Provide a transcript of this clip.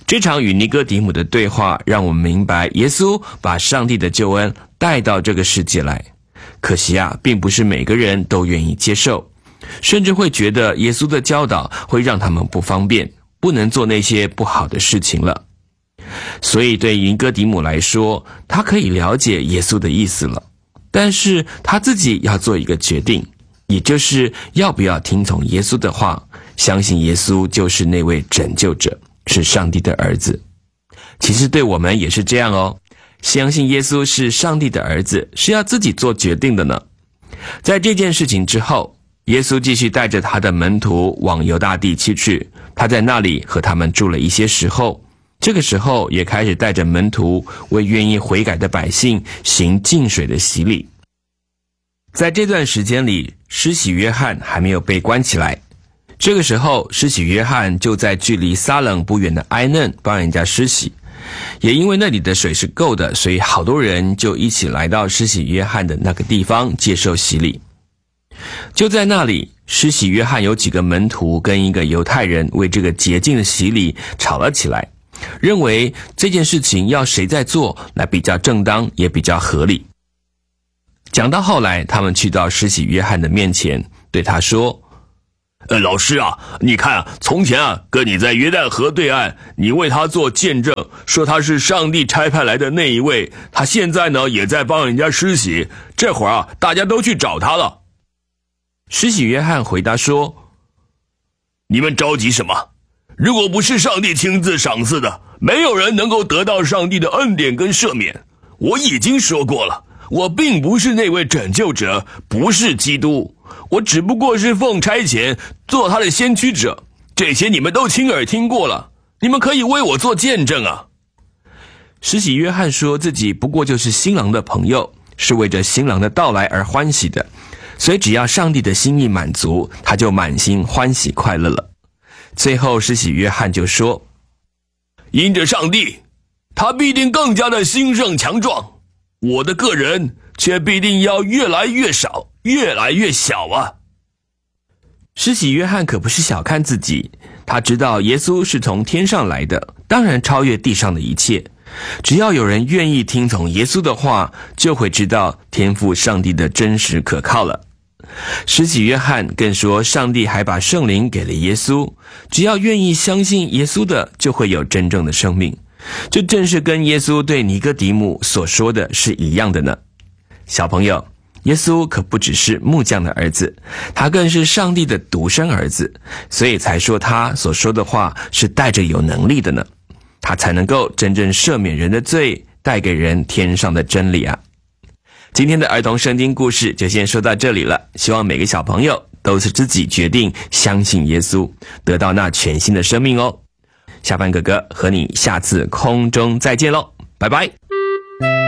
这场与尼哥底母的对话让我们明白，耶稣把上帝的救恩带到这个世界来。可惜并不是每个人都愿意接受，甚至会觉得耶稣的教导会让他们不方便，不能做那些不好的事情了。所以对尼哥底母来说，他可以了解耶稣的意思了，但是他自己要做一个决定，也就是要不要听从耶稣的话，相信耶稣就是那位拯救者，是上帝的儿子。其实对我们也是这样哦，相信耶稣是上帝的儿子，是要自己做决定的呢。在这件事情之后，耶稣继续带着他的门徒往犹大地区去，他在那里和他们住了一些时候，这个时候也开始带着门徒为愿意悔改的百姓行浸水的洗礼。在这段时间里，施洗约翰还没有被关起来，这个时候施洗约翰就在距离撒冷不远的埃嫩帮人家施洗，也因为那里的水是够的，所以好多人就一起来到施洗约翰的那个地方接受洗礼。就在那里，施洗约翰有几个门徒跟一个犹太人为这个洁净的洗礼吵了起来，认为这件事情要谁在做来比较正当也比较合理。讲到后来，他们去到施洗约翰的面前，对他说， 老师你看从前跟你在约旦河对岸，你为他做见证，说他是上帝差派来的那一位，他现在呢也在帮人家施洗，这会儿大家都去找他了。 施洗约翰回答说， 你们着急什么？如果不是上帝亲自赏赐的，没有人能够得到上帝的恩典跟赦免。我已经说过了，我并不是那位拯救者，不是基督，我只不过是奉差遣做他的先驱者，这些你们都亲耳听过了，你们可以为我做见证啊。 施洗约翰说自己不过就是新郎的朋友，是为着新郎的到来而欢喜的，所以只要上帝的心意满足，他就满心欢喜快乐了。最后施洗约翰就说， 因着上帝，他必定更加的兴盛强壮，我的个人却必定要越来越少，越来越小啊。 施洗约翰可不是小看自己，他知道耶稣是从天上来的，当然超越地上的一切。只要有人愿意听从耶稣的话，就会知道天父上帝的真实可靠了。施洗约翰更说，上帝还把圣灵给了耶稣，只要愿意相信耶稣的，就会有真正的生命。这正是跟耶稣对尼哥底母所说的是一样的呢。小朋友，耶稣可不只是木匠的儿子，他更是上帝的独生儿子，所以才说他所说的话是带着有能力的呢。他才能够真正赦免人的罪，带给人天上的真理啊。今天的儿童圣经故事就先说到这里了，希望每个小朋友都是自己决定相信耶稣，得到那全新的生命哦。下班哥哥和你下次空中再见咯，拜拜。